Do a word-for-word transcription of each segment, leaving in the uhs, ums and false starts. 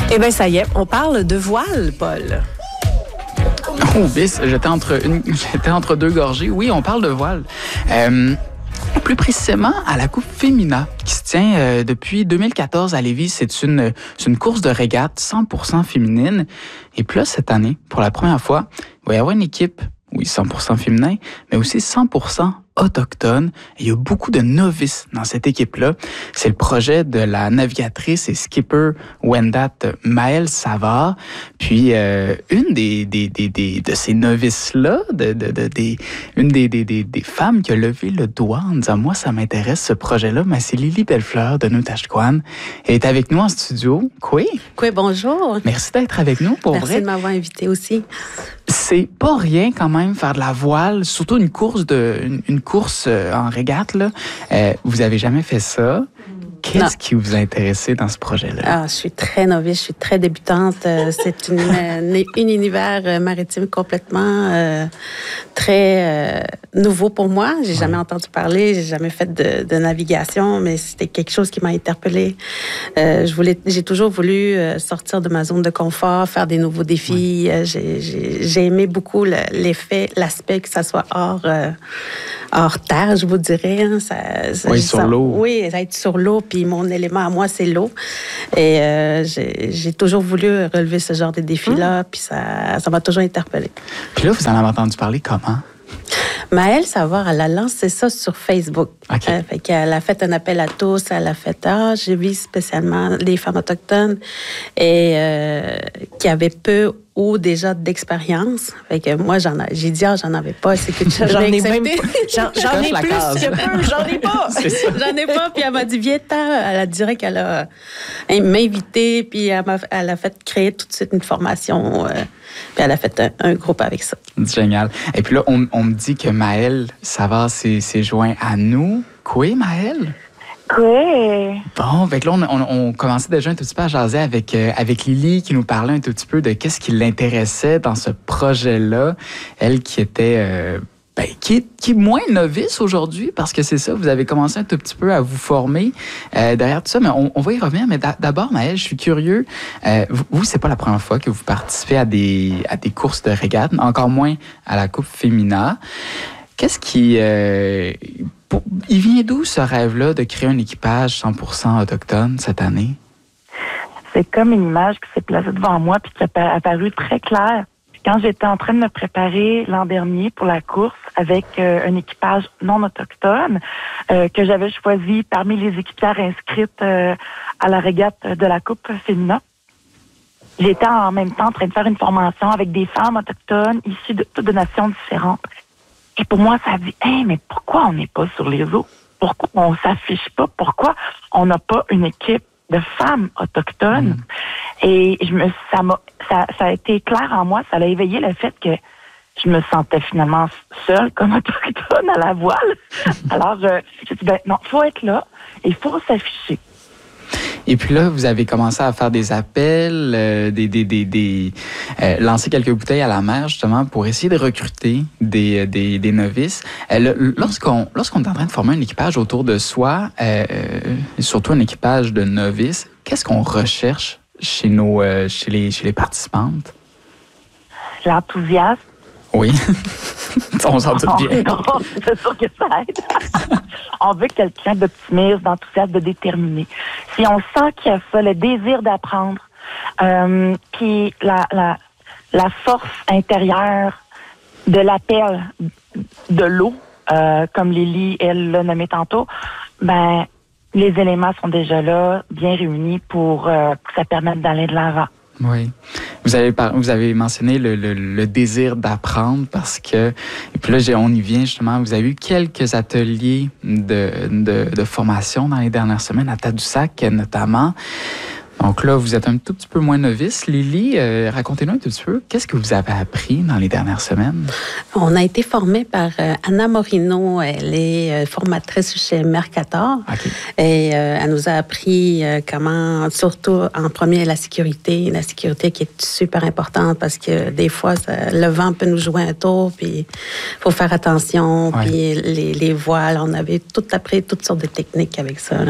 Eh bien, ça y est, on parle de voile, Paul. Oh, bis, j'étais entre, une, j'étais entre deux gorgées. Oui, on parle de voile. Euh, plus précisément, à la Coupe Femina, qui se tient euh, depuis deux mille quatorze à Lévis. C'est une, c'est une course de régate cent pour cent féminine. Et puis là, cette année, pour la première fois, il va y avoir une équipe, oui, cent pour cent féminin, mais aussi cent pour cent autochtone. Et il y a beaucoup de novices dans cette équipe-là. C'est le projet de la navigatrice et skipper Wendat Maëlle Savard. Puis euh, une des, des, des, des de ces novices-là, de, de, de, des, une des, des, des, des femmes qui a levé le doigt en disant « Moi, ça m'intéresse, ce projet-là », mais c'est Lily Bellefleur de Noutashquan. Elle est avec nous en studio. Quoi? Quoi, bonjour. Merci d'être avec nous, pour Merci vrai. de m'avoir invité aussi. C'est pas rien quand même faire de la voile, surtout une course de une, une course en régate là. Euh, vous avez jamais fait ça? Qu'est-ce non. qui vous a intéressé dans ce projet-là? Ah, je suis très novice, je suis très débutante. C'est une, une, une univers maritime complètement euh, très euh, nouveau pour moi. J'ai ouais. jamais entendu parler, j'ai jamais fait de, de navigation, mais c'était quelque chose qui m'a interpellée. Euh, je voulais, j'ai toujours voulu sortir de ma zone de confort, faire des nouveaux défis. Ouais. J'ai, j'ai, j'ai aimé beaucoup le, l'effet, l'aspect que ça soit hors, euh, hors terre, je vous dirais. Hein. Ça, ça, oui, ça, sur l'eau. Oui, être sur l'eau. Puis mon élément à moi, c'est l'eau. Et euh, j'ai, j'ai toujours voulu relever ce genre de défi-là. Mmh. Puis ça, ça m'a toujours interpellée. Puis là, vous en avez entendu parler comment? Maëlle Savard, elle a lancé ça sur Facebook. Okay. Euh, fait qu'elle a fait un appel à tous. Elle a fait « Ah, je vis spécialement les femmes autochtones et euh, qui avaient peu ou déjà d'expérience. » Fait que moi, j'en a, j'ai dit « Ah, j'en avais pas. » C'est que j'en ai même pas. J'en, j'en ai plus que peu. J'en ai pas. J'en ai pas. Puis elle m'a dit « Viens-t'en. » Elle a dit qu'elle a m'invité. Puis elle, m'a, elle a fait créer tout de suite une formation. Euh, puis elle a fait un, un groupe avec ça. Génial. Et puis là, on, on me dit que Maëlle Savard s'est, s'est joint à nous. Quoi, Maëlle? Quoi? Bon, fait que là, on, on, on commençait déjà un tout petit peu à jaser avec, euh, avec Lily qui nous parlait un tout petit peu de qu'est-ce qui l'intéressait dans ce projet-là. Elle qui était... Euh, Ben, qui, est, qui est moins novice aujourd'hui, parce que c'est ça, vous avez commencé un tout petit peu à vous former euh, derrière tout ça, mais on, on va y revenir. Mais d'abord, Maëlle, je suis curieux. Euh, vous, vous, c'est pas la première fois que vous participez à des, à des courses de régate, encore moins à la Coupe Femina. Qu'est-ce qui... Euh, pour, il vient d'où ce rêve-là de créer un équipage cent pour cent autochtone cette année? C'est comme une image qui s'est placée devant moi puis qui a apparu très claire. Quand j'étais en train de me préparer l'an dernier pour la course avec euh, un équipage non autochtone euh, que j'avais choisi parmi les équipières inscrites euh, à la régate de la Coupe Femina, j'étais en même temps en train de faire une formation avec des femmes autochtones issues de toutes de nations différentes. Et pour moi, ça a dit, hey, mais pourquoi on n'est pas sur les eaux? Pourquoi on s'affiche pas? Pourquoi on n'a pas une équipe de femmes autochtones? Mmh. Et je me, ça, m'a, ça, ça a été clair en moi, ça a éveillé le fait que je me sentais finalement seule comme autochtone à la voile. Alors, je, je dit, ben non, il faut être là et il faut s'afficher. Et puis là, vous avez commencé à faire des appels, euh, des, des, des, des euh, lancer quelques bouteilles à la mer, justement, pour essayer de recruter des, des, des novices. Euh, le, lorsqu'on, lorsqu'on est en train de former un équipage autour de soi, euh, et surtout un équipage de novices, qu'est-ce qu'on recherche chez, nos, euh, chez, les, chez les participantes? L'enthousiasme. Oui. On s'en doute bien. Non, c'est sûr que ça aide. On veut quelqu'un d'optimiste, d'enthousiaste, de déterminé. Si on sent qu'il y a ça, le désir d'apprendre, euh, puis la, la, la force intérieure de l'appel de l'eau, euh, comme Lily, elle l'a nommé tantôt, ben les éléments sont déjà là, bien réunis pour euh, que ça permette d'aller de l'avant. Oui. Vous avez, par, vous avez mentionné le, le, le désir d'apprendre parce que, et puis là, j'ai, on y vient justement, vous avez eu quelques ateliers de, de, de formation dans les dernières semaines à Tadoussac notamment. Donc là, vous êtes un tout petit peu moins novice. Lily, euh, racontez-nous un tout petit peu, qu'est-ce que vous avez appris dans les dernières semaines? On a été formés par euh, Anna Morino. Elle est euh, formatrice chez Mercator. Okay. Et euh, elle nous a appris euh, comment, surtout en premier, la sécurité. La sécurité qui est super importante parce que des fois, ça, le vent peut nous jouer un tour, puis il faut faire attention. Ouais. Puis les, les voiles, on avait tout appris, toutes sortes de techniques avec ça, là.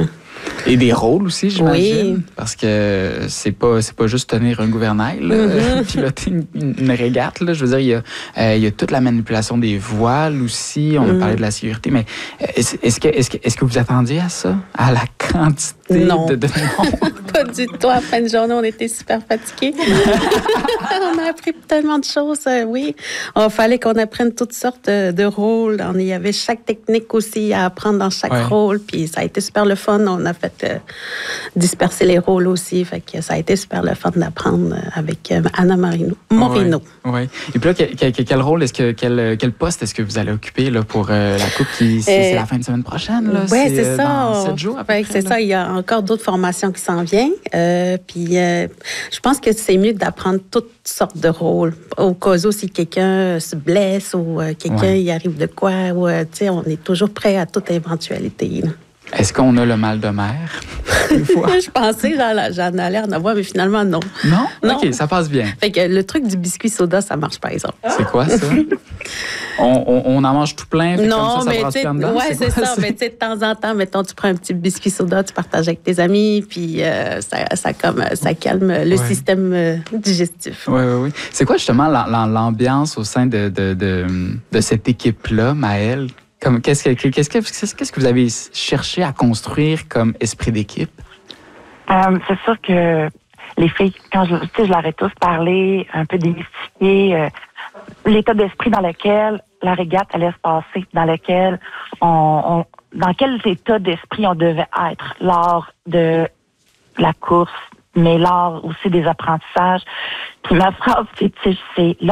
Et des rôles aussi, j'imagine. Oui. Parce que c'est pas, c'est pas juste tenir un gouvernail, là, mm-hmm. piloter une, une régate. Là. Je veux dire, il y, a, euh, il y a toute la manipulation des voiles aussi. On mm. a parlé de la sécurité. Mais est-ce, est-ce, que, est-ce, que, est-ce que vous attendiez à ça? À la quantité non. de, de monde? Pas du tout. À la fin de journée, on était super fatigués. On a appris tellement de choses. Euh, oui, il fallait qu'on apprenne toutes sortes de, de rôles. On, il y avait chaque technique aussi à apprendre dans chaque ouais. rôle. Puis ça a été super le fun. On a fait euh, disperser les rôles aussi. Fait que ça a été super le fun d'apprendre avec euh, Anna Marino. Morino. Oui. Ouais. Et puis là, quel, quel, quel rôle est-ce que quel, quel poste est-ce que vous allez occuper là, pour euh, la coupe qui c'est, euh, c'est la fin de semaine prochaine là? Oui, c'est, c'est euh, ça. Dans sept jours à peu ouais, près, c'est là. Ça. Il y a encore d'autres formations qui s'en viennent. Euh, puis euh, je pense que c'est mieux d'apprendre toutes sortes de rôles. Au cas où si quelqu'un se blesse ou euh, quelqu'un ouais. y arrive de quoi, ou euh, tu sais, on est toujours prêt à toute éventualité. Là. Est-ce qu'on a le mal de mer? Je pensais que j'en, j'en allais en avoir, mais finalement, non. Non? non? OK, ça passe bien. Fait que le truc du biscuit soda, ça marche par exemple. C'est quoi ça? on, on, on en mange tout plein, fait non, comme ça, mais ça brasse plein dedans? Ouais, c'est, c'est quoi, ça. c'est... Mais tu sais, de temps en temps, mettons, tu prends un petit biscuit soda, tu partages avec tes amis, puis euh, ça, ça, comme, ça calme le ouais. système euh, digestif. Oui, oui, oui. C'est quoi justement l'ambiance au sein de, de, de, de cette équipe-là, Maëlle? Comme, qu'est-ce, que, qu'est-ce, que, qu'est-ce que vous avez cherché à construire comme esprit d'équipe? Euh, c'est sûr que les filles, quand je, tu sais, je leur ai tous parlé, un peu démystifié euh, l'état d'esprit dans lequel la régate allait se passer, dans lequel on, on dans quel état d'esprit on devait être lors de la course, mais lors aussi des apprentissages. Puis ma phrase, c'est, c'est